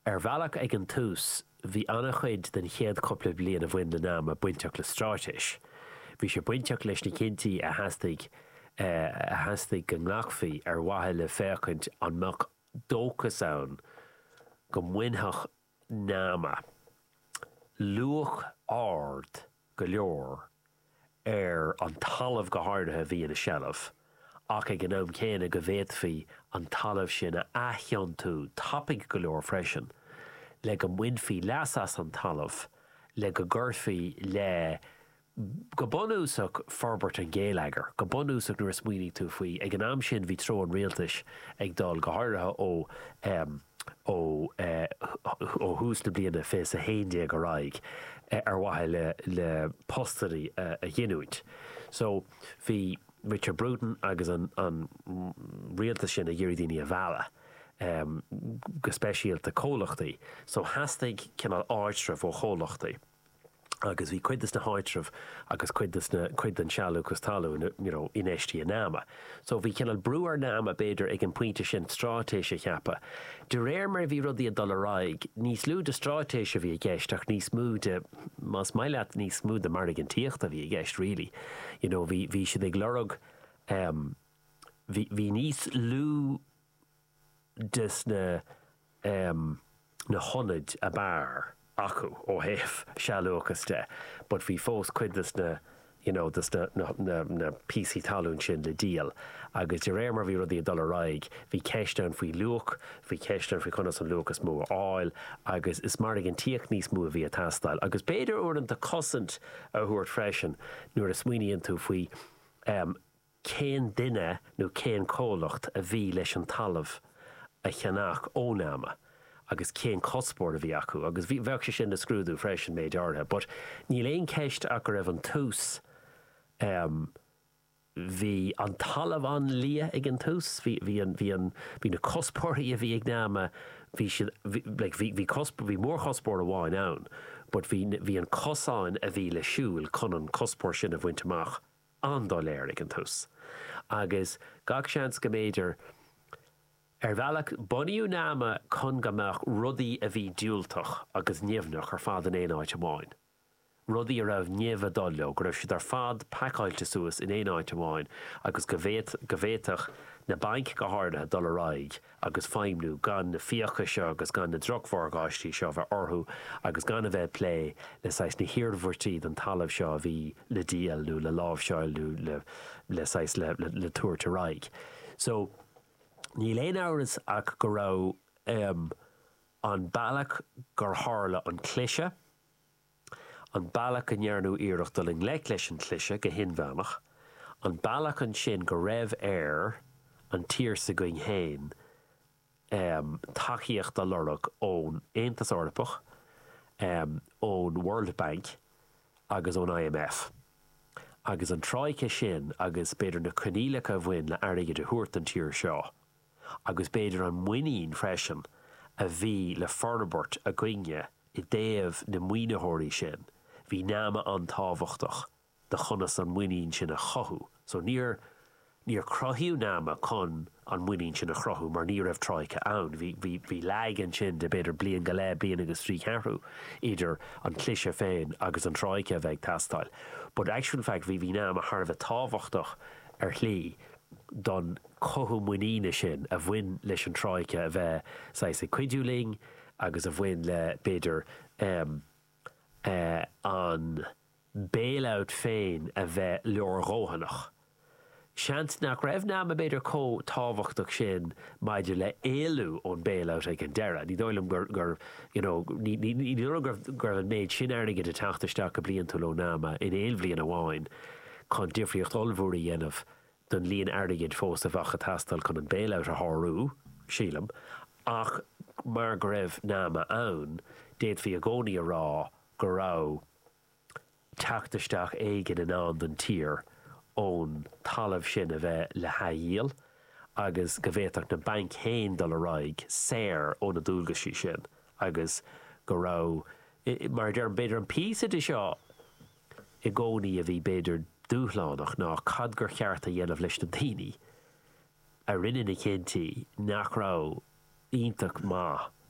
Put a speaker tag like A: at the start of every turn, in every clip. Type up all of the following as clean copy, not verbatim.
A: bhealach ag an tús, bhí anna chuid den chéad coppla bliain a bhain na náma buinteach le stráitis. Bhí sé buinteach leis na cinntaí a hastigh go nglaachfaí ar wathe le féachint an mach dóchas ann go mhaintheach náma. Luach ard go leor ar an talamh go háirithe bhí ina seileamh. Ach ag an am céine go bhéadfaí an talamh sin a aithceann tú tapig go leor freisin, le go mhainfaí leasas an talamh, le go gcuirfaí le go bunúsach forbert an géalagar, go bunúsach nuair smuoinigh tú faoi ag an am sin bhí tro an rialtais ag dul go háirithe ó hús na bliana fés a héindé go raig ar wathe le postarí a dhéanúid. So bhí Richard Bruton agus an rialtas sin a dhéirí daoine a bheala go speisialta cólachtaí. So hastig cinál áitrah ó chólachtaí. Agus bhí cuidas na háitrah agus cuid an sealú cos talú inéistí a náma. So bhí cinál brúar náma beidir ag an puinte sin strátéis a cheappa. De réir mar bhí rudaí a dul aráig, níos lú de strátéis a bhí a gceist ach níos smú de más maileat níos smú de mar ag an tíocht a bhí a gceist rilí. Bhí siad ag lorug bhí níos lú dus na honid a bear acu ó héh sealúchas de, but bhí fós cuidas na PC talún sin le díal, agus de réir mar bhí rudaí a dul aráig, bhí ceisteann faoi luach, bhí ceisteann faoi chunas an luachas mó áil, agus is mar an tíoch níos mú a bhí a tastáil. Agus beidir uair an de cosint a thuairt freisin nuair a smuoiníonn tú faoi cén duine nó cén cólacht a bhí leis an talamh a cheannach ó náma. Agus cén cospóir a bhí acu, agus bhí bheadh sé sin na scrúdú freisin méid ortha, but ní léon ceist acu raibh an tús bhí an talamh an lia ag an tús, hí na cospóirí a bhí ag náma, bhí mór cospóir amháin ann, but bhí an cosáin a bhí le siúil chun an cospóir sin a bhaint amach an dá léir ag an tús. Agus gach seans go méidir bhealach buníú náma chun gomeach rudaí a bhí diúltach agus neamhnach ar fad an éáid amháin. Rudaí a raibh neamh duleo, go raibh siad ar fad pacáilte suas in éáid amháin, agus go bhéadach na banc go háirithe dul aráig, agus feimnú gan na fiocha seo agus gan na drochmhórgáistí seo bheith orthú, agus gan a bheith lé le sais na hirdmhirtíad an talamh seo a bhí le díal nó le lábhseáil le túirt aráig. So ní léon áras ach go raibh an bailach gur tharla an clise, an bailach an nearnú iirecht dul in le leis an clise go hinmheanach, an bailach an sin go raibh air an tír sa going héin taíocht a lorach ón Aontas Eorpach, ón World Bank agus ón IMF. Agus an tráice sin agus beidir na conílacha bhain le airige de thuairt an tír seo. Agus beidir an muoín freisin a bhí le fordabort a gcuinge I déobh na muoinethirí sin, bhí náma an tábhachtach de chunas an muoín sin a chothú. So níor crothíú náma chun an muoín sin a chrothú mar ní raibh tráice ann. Bhí leigean sin de beidir blian go le blian agus trí cheathrú idir an clise féin agus an tráice a bheith tastáil. But actual fact bhí náma thar bheith tábhachtach ar chlí don chothú muoíne sin a bhain leis an tráice a bheith sa cuidúling agus a bhain le beidir an bailout féin a bheith leorghóhanach. Seans nach raibh náma beidir có tábhachtach sin maidir le éalú ón bailout ag an deire. Ní dóilm gur an méid sin airnig de teachtasteach go blion tú náma in éilbhblion amháin chun difriocht olbhúirí dhéanamh don líon airigid fós a bhacha tastal chun an bailout a thárú, sílam, ach mar go raibh náma ann, déad bhí a gcónaí a rá go rá teachtasteach éigin in an don tír ón talamh sin a bheith le haíal agus go bhhéach na banc héin dul aráig séir ó na dúlgasí sin agus go rá mar dear beidir an písa de seo I gcónaí a bhí beidir dúchlánach ná cad gur cheart a dhéanamh leis na daoine a rinne na cinntaí nach rá ionach má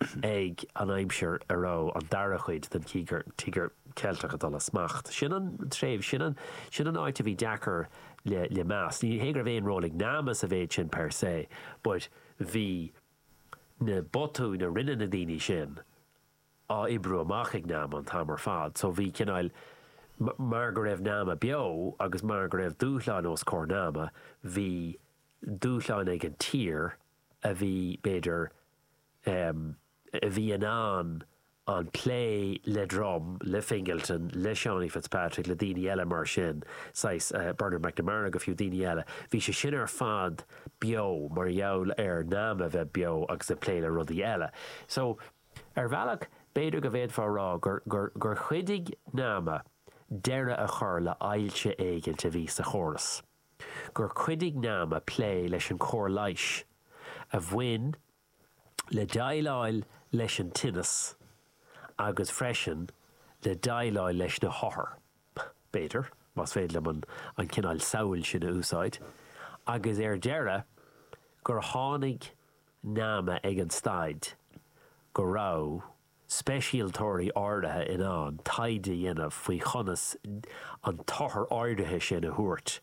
A: ag an aimseir ará an dara chuid den tígur Celtach dul a smacht. Sin an tréimh sin an áit a bhí deachar le meas. Ní hégur bhéon rólig námas a bhéid sin per se, but bhí na botú na rinne na daoine sin á ibrú amach ag nám an tamar fad. So bhí cinál mar go raibh náma beo agus mar go raibh dúchláin os cór náma, bhí dúchláin ag an tír a bhí beidir a bhí an play le drum, le Fingleton, le Shawnee Fitzpatrick, le daoine eile mar sin, sais Bernard McNamara go fiú daoine eile. Bhí sé sin ar fad beo mar jaall ar náma bheith beo agus a play le rudí eile. So ar bhealach beidir go bhéad fá rá gur chuidig náma deire a chur le ailse éigilte bhí sa chóras. Gur chuidig náma play leis an cór leish a bhain le daileáil leis an tinnis agus freisin le daileáil leis na hothair. Beidir, mas féad le an cinál saoil sin a úsáid. Agus ar deire gur tháinig náma ag an staid go rá speisialtóirí áirithe in an taide dhéanamh faoi chonas an tothar áirithe sin a thuairt,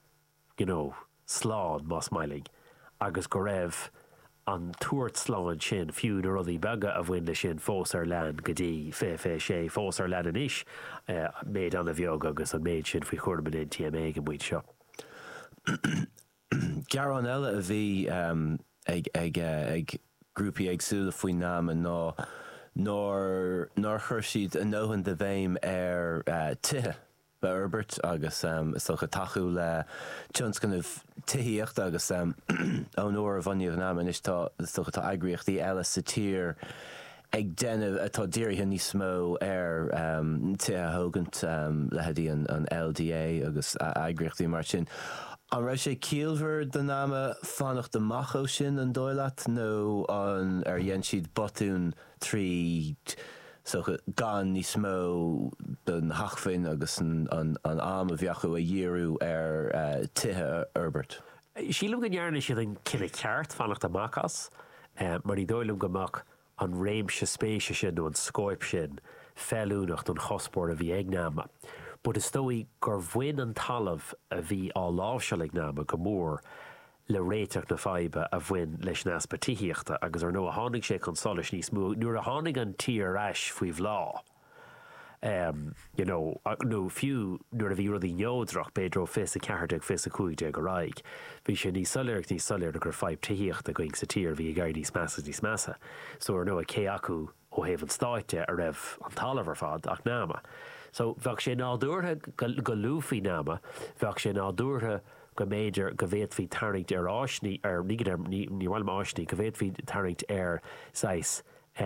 A: sláán más mailing, agus go raibh an tuairt sláán sin fiú na rudaí beaga a bhain le sin fós ar lean go dtí fé sé fós ar lean inis méid an a bheog agus an méid sin faoi chuirban in TMA go muid seo.
B: Gearan eile a bhí ag grúpi agsúla faoi náma nóir chuir siad an nóhan de bhéim ar tithe be Herbert agus socha taú le tionscanmh tithíocht agus ó nóir a bhainníomh náma is tá socha tá agriochtaí eile sa tír ag déanamh atá díirithe níos mó ar tithe thugant leheadí an LDA agus agriochtaí mar sin. An raibh sé ciallmhar den náma fannacht amach ó sin an dóileat nó an ar dhéan siad botún trí gan níos mó den hachfainn agus an am a bheachu a dhéirú ar tithe Herbert.
A: Sílam go nearna siad an cinna ceart fannacht amachas, mar ní dóilm gomach an réimse spéise sin nó an scóip sin fellúnacht an chospóir a bhí ag náma. Bud is dói gur bhain an talamh a bhí á láseal ag náma go mór le réiteach na faibe a bhain leis na aspatííochta agus ar nó a tháinig sé chun solas níos mú nuair a tháinig an tír eis faoi bhlá. nó fiú nuair a bhí rudí neódrach beidir fis a ceartag fis a cúide go raig. Bhí sé ní solir a gur fáib tííocht a going sa tír bhí gar níos measa. So ar nó a cé acu ó héh an stáite a raibh an talamh ar fad ach náma. So bheadh sé nádúrtha go lúfaí náma, bheadh sé nádúrtha go méidir go bhéad fhí tarraingt ar áisní ar ní bhfuil áisní go bhéad fhí tarraingt ar sais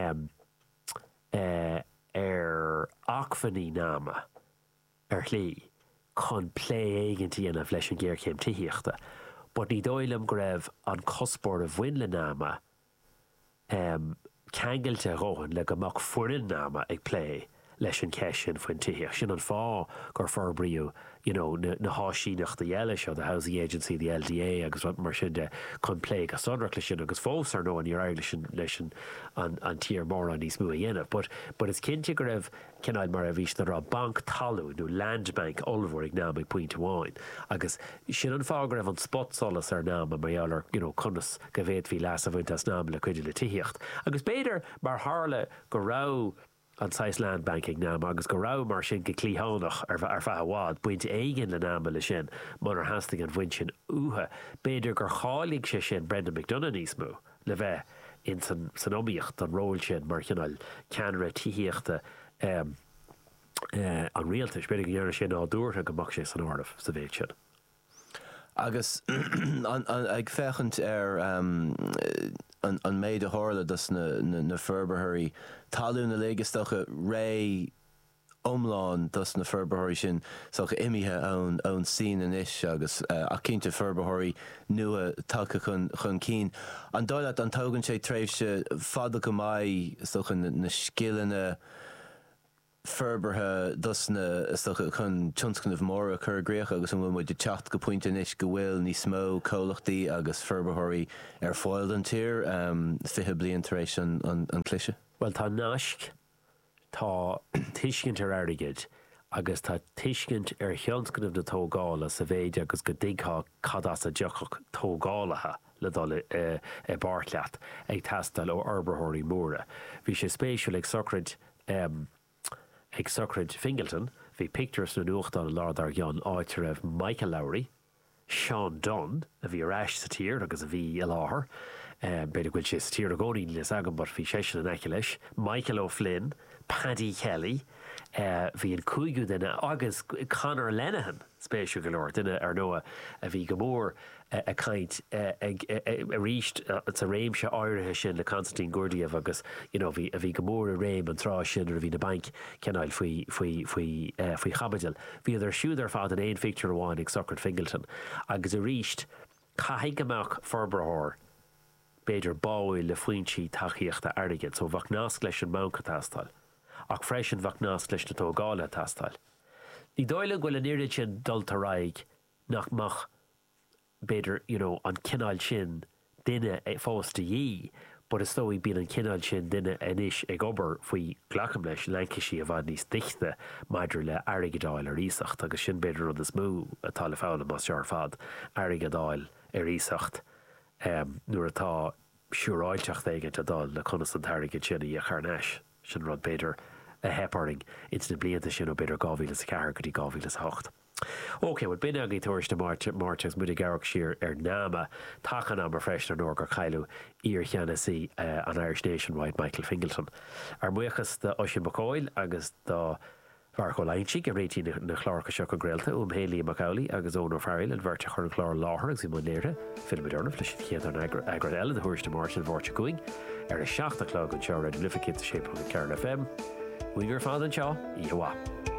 A: ar achfaní náma ar chlí chun plé éigentí anamh leis an ggéirchéim tithíochta. But ní dóilm go raibh an cospóir a bhain le náma ceangailte róhan le go mach furin náma ag plé leis an ceisisin faoin tithíoch. Sin an fá gur forbríú na háisíneachta eile seo, the Housing Agency, the LDA agus mar sin de chun plé a sonrach lei sin agus fós ar nó an ar leis an tír mór an níos mú a dhéanamh. But is cinnte go raibh cinál mar a bhís na rá bank talú nó landbank olmhór ag náma ag pointe amháin. Agus sin an fá go raibh an spot solas ar náma mar ealar conas go bhéad hí leas a bhaint as náma le cuidir le tithíocht. Agus béidir mar hála go rá an sais landbank ag náma agus go rá mar sin go clíthánach ar feadhád buinte éigen le náma le sin mar ar hasting an bhain sin uathe. Béidir gur chálaigh sé sin Brendan McDonagh níos mú le bheith in san omíocht an ról sin mar cinál ceanra tithíochta an rialtas. Béidir go dhearna sin nádúrtha go mach sé san áireamh sa bhéid sin.
B: Agus ag fechant ar an méid a hála dus na Ferberthirí talún na léigestocha ré omláin dus na Ferberthirí sin socha imithe ón sin inis agus a cinnte Ferberthirí nua take chun cín. An dóileat an tógann sé tréimhse fada go maiid socha na skillanna ferberthe dusna chun tionscannamh mór a chur gréach agus an bhfuil muid de teacht go pointe inis go bhfuil ní smó cólachtaí agus ferberthirí ar fáil an tír fiche bliain tar éis an clise.
A: Well, tá náisc, tá tuiscint ar airigid, agus tá tuiscint ar thionscannamh na tógála sa bhéide agus go dtí cadas a deochach tógálathe le dul bartleat ag teastal ó arbarthirí móra. Bhí sé spéisiúil ag socrid Fingleton, bhí pictures na nuachtáin Lord ar Gionn áit raibh Michael Lowry, Sean Dunn, a bhí arás sa tír agus a bhí i láthair, beidir gúil sé sa tír a gcónaí leis agam bar bhí sé sin an aice leis, Michael O'Flynn, Paddy Kelly, bhí an cúigú duine agus Conor Lenihan spéisiú go leir duine ar nua a bhí go mór a caint a ríist sa réimse áirithe sin le Constantine Gurdjieff agus a bhí go mór a réim an trá sin ar a bhí na bank cenáil faoi chabadil. Bhí ar siúd ar fád an éon ficture amháin ag Soccer Fingleton agus a ríist caiigh amach forbarthir beidir báil le faointí taíochta airigid, so bhach nasc leis an mánca tastal. Ach freisin bhach nasc leis na tógála tastal. Ní dóile goil an irid sin dulta raig nach mach beidir, an cinál sin duine fásta dhí, but is tóí bíon an cinál sin duine inis ag obair faoi ghlacham leis lenciisí a bhd níos dichte maidir le airigedáil ar ísacht, agus sin beidir rud is mú atá le fála mas sear fad airigedáil ar ísacht. Nuair atá siúráilteach éigeint a dal le conas an tairigid sin a charnéis sin rud beidir a heparing ins na blianta sin ó beidir 2004 go dtí 2008. Ok, wat bin agé thuirste Martes muid garach siar ar náma tachan am mar freistar nóir gur chailú ír cheannaí an Irish Nationwide Michael Fingleton. Ar muochas de Oisin McCoyle agus do Farcho Leinchi go réití na chláircha seo go gréalta Héilí Macaulay agus Ónó Farrell an bhirte chur an chlár láthair agus imú léirthe filmidorna fleis chéad an agrat eile de thuirste Martin bhirte going ar a 7:00 an seo radio lifa cé a sé.4 FM. Uigur fád an seo, ihuá.